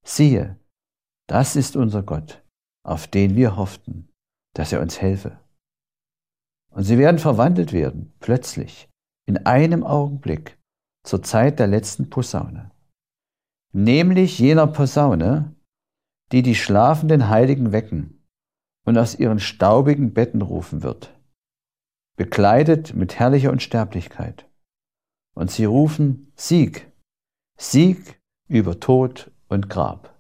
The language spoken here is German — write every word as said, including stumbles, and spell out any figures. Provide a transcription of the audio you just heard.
Siehe, das ist unser Gott, auf den wir hofften, dass er uns helfe. Und sie werden verwandelt werden, plötzlich, in einem Augenblick, zur Zeit der letzten Posaune. Nämlich jener Posaune, die die schlafenden Heiligen wecken und aus ihren staubigen Betten rufen wird, bekleidet mit herrlicher Unsterblichkeit. Und sie rufen: Sieg, Sieg über Tod und Grab.